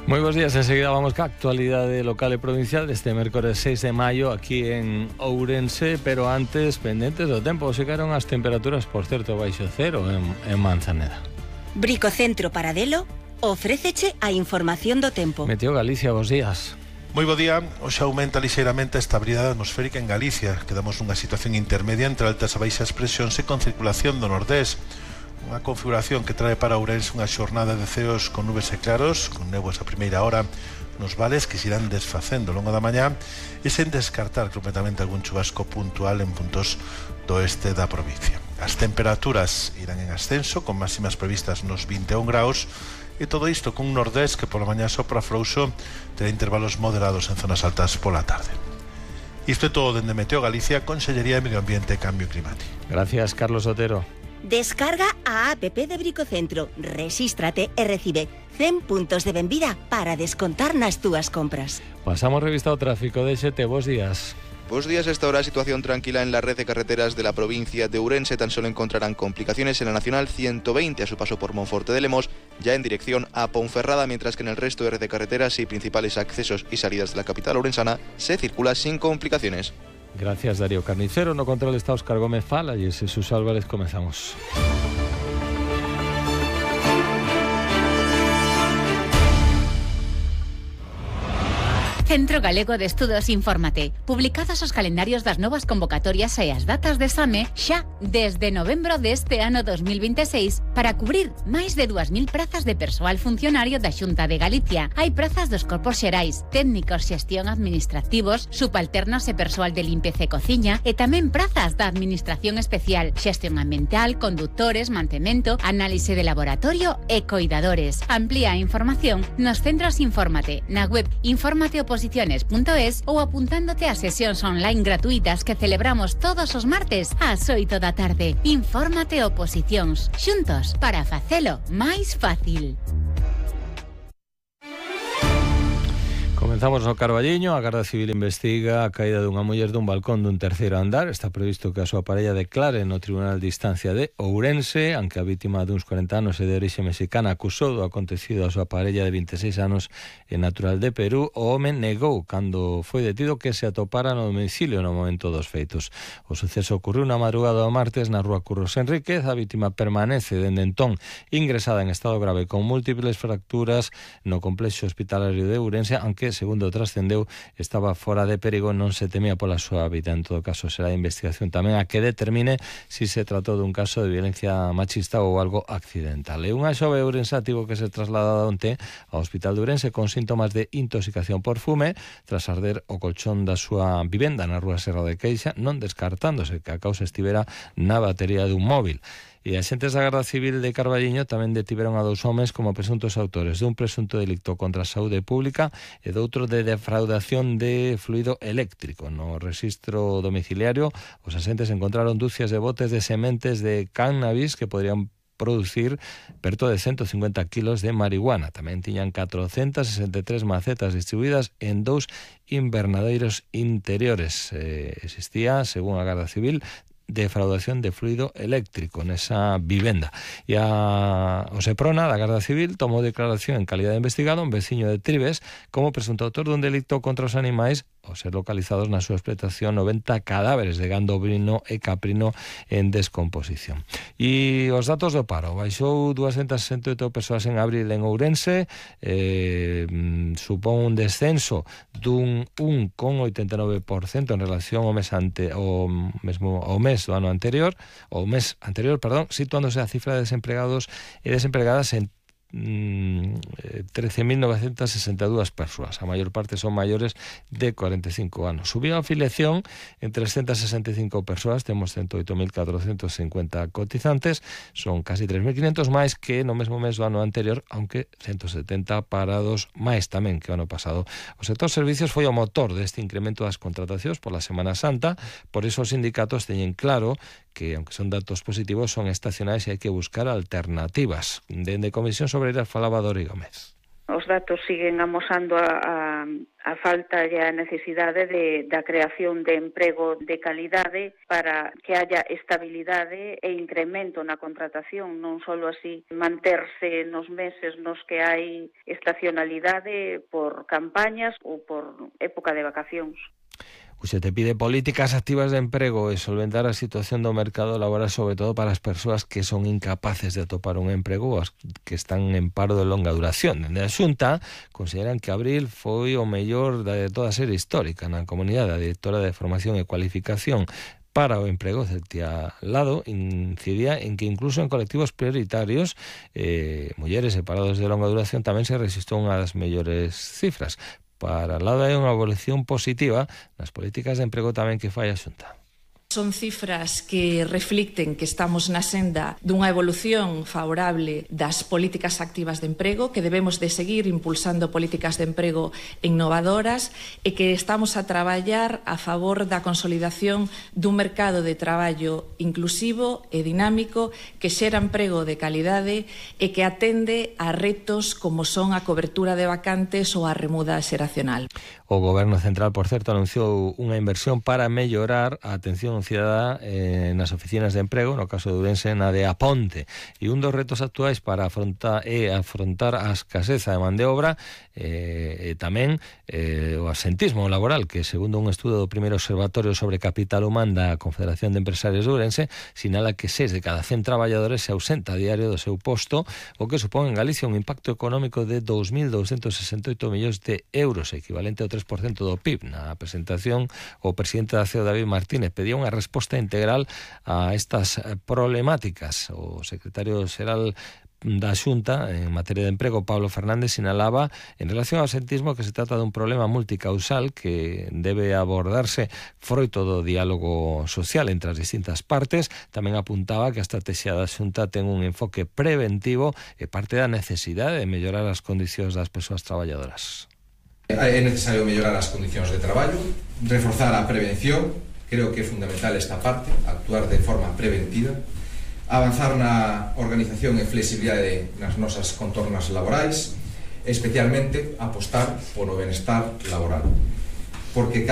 Moi bons días, enseguida vamos ca actualidade local e provincial deste mércores 6 de maio aquí en Ourense, pero antes, pendentes do tempo, chegaron as temperaturas, por certo, baixo cero en Manzaneda. Bricocentro Paradelo ofréceche a información do tempo. Meteo Galicia, bons días. Moi bo día. Hoxe aumenta lixeiramente a estabilidade atmosférica en Galicia. Quedamos nunha situación intermedia entre altas e baixas presións e con circulación do nordés. Unha configuración que trae para Ourense unha xornada de ceos con nubes e claros, con néboas a primeira hora nos vales que se irán desfacendo ao longo da mañá e sen descartar completamente algún chubasco puntual en puntos do oeste da provincia. As temperaturas irán en ascenso, con máximas previstas nos 21 graus, e todo isto con un nordés que pola mañá sopra frouxo, terá intervalos moderados en zonas altas pola tarde. Isto é todo dende Meteo Galicia, Consellería de Medio Ambiente e Cambio Climático. Gracias, Carlos Otero. Descarga a app de Bricocentro, rexístrate e recibe 100 puntos de benvida para descontar nas túas compras. Pasamos revista ao tráfico de XT, bons días. Buenos días, esta hora situación tranquila en la red de carreteras de la provincia de Ourense. Tan solo encontrarán complicaciones en la Nacional 120 a su paso por Monforte de Lemos, ya en dirección a Ponferrada, mientras que en el resto de red de carreteras y principales accesos y salidas de la capital ourensana se circula sin complicaciones. Gracias, Darío Carnicero. No control está Óscar Gómez Fala y Jesús Álvarez. Comenzamos. Centro Galego de Estudos Infórmate. Publicados os calendarios das novas convocatorias e as datas de exame xa desde novembro deste ano 2026 para cubrir máis de 2.000 prazas de persoal funcionario da Xunta de Galicia. Hai prazas dos corpos xerais, técnicos, xestión administrativos, subalternos e persoal de limpeza e cociña e tamén prazas da Administración Especial, xestión ambiental, conductores, mantemento, análise de laboratorio e coidadores. Amplía a información nos centros Infórmate, na web informateoposiciones.es ou apuntándote a sesións online gratuitas que celebramos todos os martes ás 8 da tarde. Infórmate Oposicións, xuntos para facelo máis fácil. Comenzamos no Carballiño. A Garda Civil investiga a caída dunha muller dun balcón dun terceiro andar. Está previsto que a súa parella declare no Tribunal de Instancia de Ourense, aunque a vítima duns 40 anos e de orixe mexicana acusou do acontecido a súa parella de 26 anos e natural de Perú. O home negou cando foi detido que se atopara no domicilio no momento dos feitos. O suceso ocorreu na madrugada do martes na rúa Curros Enríquez. A vítima permanece dende entón ingresada en estado grave con múltiples fracturas no complexo hospitalario de Ourense, aunque segundo trascendeu, estaba fora de perigo, non se temía pola súa vida. En todo caso, será a investigación tamén a que determine si se tratou dun caso de violencia machista ou algo accidental. E unha xove ourensa tivo que ser trasladada onte ao Hospital de Ourense con síntomas de intoxicación por fume tras arder o colchón da súa vivenda na rúa Serra de Queixa, non descartándose que a causa estivera na batería dun móvil. E axentes da Garda Civil de Carballiño tamén detiveron a 2 homes como presuntos autores dun presunto delicto contra a saúde pública e doutro de defraudación de fluido eléctrico. No rexistro domiciliario, os axentes encontraron dúcias de botes de sementes de cannabis que podrían producir perto de 150 kilos de marihuana. Tamén tiñan 463 macetas distribuídas en 2 invernadeiros interiores. Existía, según a Garda Civil, defraudación de fluido eléctrico nesa vivenda. E o Seprona da Garda Civil tomou declaración en calidad de investigado un veciño de Tribes como presunto autor dun delito contra os animais ao ser localizados na súa explotación 90 cadáveres de gando ovino e caprino en descomposición. E os datos do paro: baixou 268 persoas en abril en Ourense, supón un descenso dun 1,89% en relación ao mes do ano anterior, situándose a cifra de desempregados e desempregadas en 13.962 persoas. A maior parte son maiores de 45 anos. Subiu a afiliación en 365 persoas. Temos 108.450 cotizantes. Son casi 3.500 máis que no mesmo mes do ano anterior, aunque 170 parados máis tamén que o ano pasado. O sector servicios foi o motor deste incremento das contratacións pola Semana Santa. Por iso os sindicatos teñen claro que, aunque son datos positivos, son estacionais e hai que buscar alternativas. Dende Comisións Obreiras falaba Dori Gómez. Os datos siguen amosando a falta e a necesidade da creación de emprego de calidade para que haya estabilidade e incremento na contratación, non só así manterse nos meses nos que hai estacionalidade por campañas ou por época de vacacións. Se te pide políticas activas de emprego e solventar a situación do mercado laboral, sobre todo para as persoas que son incapaces de atopar un emprego, as que están en paro de longa duración. Dende a Xunta consideran que abril foi o mellor de toda a serie histórica na comunidade. A directora de Formación e Cualificación para o emprego, Cetia Lado, incidía en que incluso en colectivos prioritarios, mulleres e parados de longa duración, tamén se rexistrou unha das mellores cifras. Para Lado hai unha evolución positiva nas políticas de emprego tamén que fai a Xunta. Son cifras que reflicten que estamos na senda dunha evolución favorable das políticas activas de emprego, que debemos de seguir impulsando políticas de emprego innovadoras e que estamos a traballar a favor da consolidación dun mercado de traballo inclusivo e dinámico que xera emprego de calidade e que atende a retos como son a cobertura de vacantes ou a remuda xeracional. O Goberno Central, por certo, anunciou unha inversión para mellorar a atención cidadá nas oficinas de emprego, no caso de Ourense, na de Aponte. E un dos retos actuais para afrontar a escaseza de man de obra e tamén o absentismo laboral, que segundo un estudo do primeiro observatorio sobre capital humán da Confederación de Empresarios de Ourense, sinala que 6 de cada 100 traballadores se ausenta a diario do seu posto, o que supón en Galicia un impacto económico de 2.268 millóns de euros, equivalente ao 3% do PIB. Na presentación, o presidente da CEO, David Martínez, pedía unha resposta integral a estas problemáticas. O secretario xeral da Xunta en materia de emprego, Pablo Fernández, sinalaba en relación ao absentismo que se trata dun problema multicausal que debe abordarse froito do diálogo social entre as distintas partes. Tamén apuntaba que a estrategia da Xunta ten un enfoque preventivo e parte da necesidade de mellorar as condicións das persoas traballadoras. É necesario mellorar as condicións de traballo, reforzar a prevención, creo que é fundamental esta parte, actuar de forma preventiva, avanzar na organización e flexibilidade nas nosas contornas laborais, especialmente apostar polo benestar laboral, porque